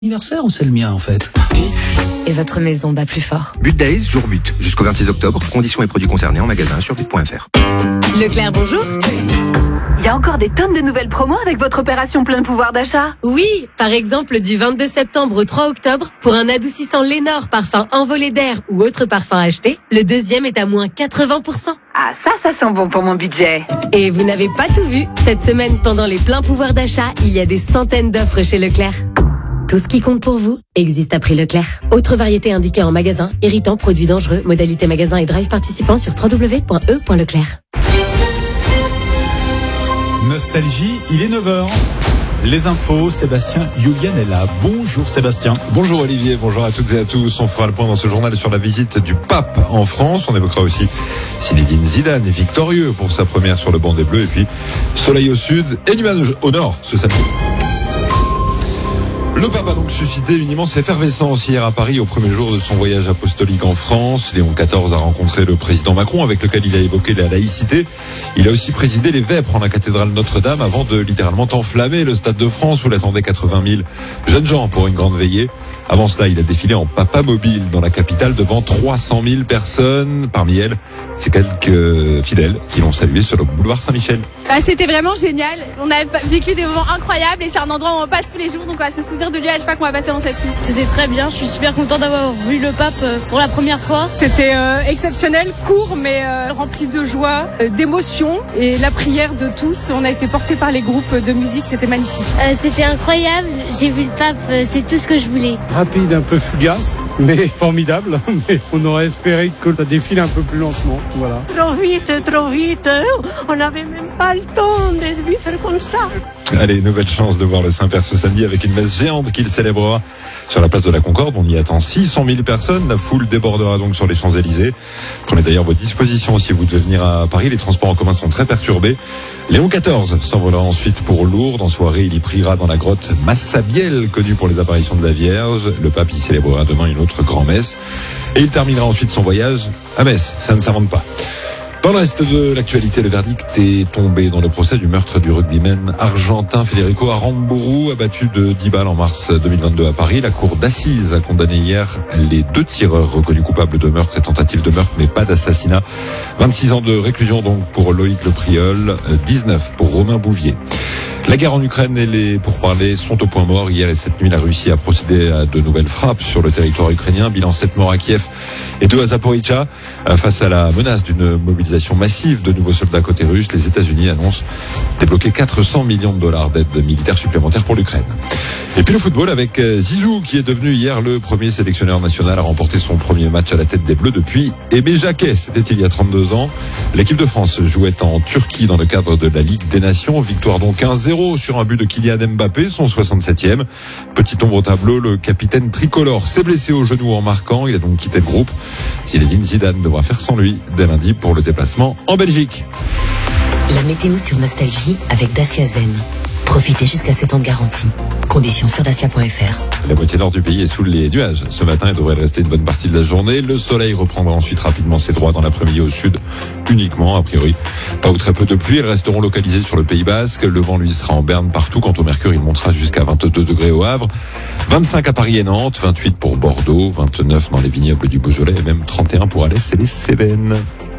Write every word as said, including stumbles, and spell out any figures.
Anniversaire ou c'est le mien en fait? But et votre maison bat plus fort. But Days, jour but. Jusqu'au vingt-six octobre. Conditions et produits concernés en magasin sur but point f r. Leclerc, bonjour. Il y a encore des tonnes de nouvelles promos avec votre opération plein de pouvoir d'achat. Oui, par exemple du vingt-deux septembre au trois octobre, pour un adoucissant Lénore parfum envolé d'air ou autre parfum acheté, le deuxième est à moins quatre-vingts pour cent. Ah ça, ça sent bon pour mon budget. Et vous n'avez pas tout vu. Cette semaine, pendant les pleins pouvoirs d'achat, il y a des centaines d'offres chez Leclerc. Tout ce qui compte pour vous existe à prix Leclerc. Autre variété indiquée en magasin, irritant, produits dangereux, modalité magasin et drive participant sur w w w point e point leclerc. Nostalgie, il est neuf heures. Les infos, Sébastien Julian est là. Bonjour Sébastien. Bonjour Olivier, bonjour à toutes et à tous. On fera le point dans ce journal sur la visite du pape en France. On évoquera aussi Zinedine Zidane, victorieux pour sa première sur le banc des Bleus. Et puis soleil au sud et nuages au nord ce samedi. Le pape a donc suscité une immense effervescence hier à Paris au premier jour de son voyage apostolique en France. Léon quatorze a rencontré le président Macron avec lequel il a évoqué la laïcité. Il a aussi présidé les vêpres en la cathédrale Notre-Dame avant de littéralement enflammer le Stade de France où l'attendaient quatre-vingt mille jeunes gens pour une grande veillée. Avant cela, il a défilé en papa mobile dans la capitale devant trois cent mille personnes. Parmi elles, c'est quelques fidèles qui l'ont salué sur le boulevard Saint-Michel. Ah, c'était vraiment génial. On a vécu des moments incroyables et c'est un endroit où on passe tous les jours. Donc on va se souvenir de lui à chaque fois qu'on va passer dans cette rue. C'était très bien. Je suis super content d'avoir vu le pape pour la première fois. C'était euh, exceptionnel, court mais euh, rempli de joie, euh, d'émotion et la prière de tous. On a été portés par les groupes de musique. C'était magnifique. Euh, c'était incroyable. J'ai vu le pape. Euh, c'est tout ce que je voulais. Rapide, un peu fugace, mais formidable. Mais on aurait espéré que ça défile un peu plus lentement. Voilà. Trop vite, trop vite. On n'avait même pas le temps de lui faire comme ça. Allez, nouvelle chance de voir le Saint-Père ce samedi avec une messe géante qu'il célébrera sur la place de la Concorde. On y attend six cent mille personnes. La foule débordera donc sur les Champs-Élysées. Prenez d'ailleurs vos dispositions si vous devez venir à Paris. Les transports en commun sont très perturbés. Léon quatorze s'envolera ensuite pour Lourdes. En soirée, il y priera dans la grotte Massabielle, connue pour les apparitions de la Vierge. Le pape y célébrera demain une autre grand-messe. Et il terminera ensuite son voyage à Metz. Ça ne s'invente pas. Dans le reste de l'actualité, le verdict est tombé dans le procès du meurtre du rugbyman argentin Federico Aramburu, abattu de dix balles en mars deux mille vingt-deux à Paris. La cour d'assises a condamné hier les deux tireurs reconnus coupables de meurtre et tentative de meurtre, mais pas d'assassinat. vingt-six ans de réclusion donc pour Loïc Le Priol, dix-neuf pour Romain Bouvier. La guerre en Ukraine et les pourparlers sont au point mort. Hier et cette nuit, la Russie a procédé à de nouvelles frappes sur le territoire ukrainien. Bilan sept morts à Kiev et deux à Zaporizhzhia. Face à la menace d'une mobilisation massive de nouveaux soldats côté russe, les États-Unis annoncent débloquer quatre cents millions de dollars d'aide militaire supplémentaire pour l'Ukraine. Et puis le football avec Zizou qui est devenu hier le premier sélectionneur national à remporter son premier match à la tête des Bleus depuis Aimé Jacquet. C'était il y a trente-deux ans. L'équipe de France jouait en Turquie dans le cadre de la Ligue des Nations. Victoire donc un zéro sur un but de Kylian Mbappé, son soixante-septième. Petit ombre au tableau, le capitaine tricolore s'est blessé au genou en marquant. Il a donc quitté le groupe. Zinedine Zidane devra faire sans lui dès lundi pour le déplacement en Belgique. La météo sur Nostalgie avec Dacia Zen. Profitez jusqu'à sept ans de garantie. Conditions sur dacia point f r. La moitié nord du pays est sous les nuages. Ce matin, il devrait rester une bonne partie de la journée. Le soleil reprendra ensuite rapidement ses droits dans l'après-midi au sud, uniquement, a priori. Pas ou très peu de pluie. Elles resteront localisées sur le Pays Basque. Le vent, lui, sera en berne partout. Quant au mercure, il montera jusqu'à vingt-deux degrés au Havre. vingt-cinq à Paris et Nantes. vingt-huit pour Bordeaux. vingt-neuf dans les vignobles du Beaujolais. Et même trente et un pour Alès et les Cévennes.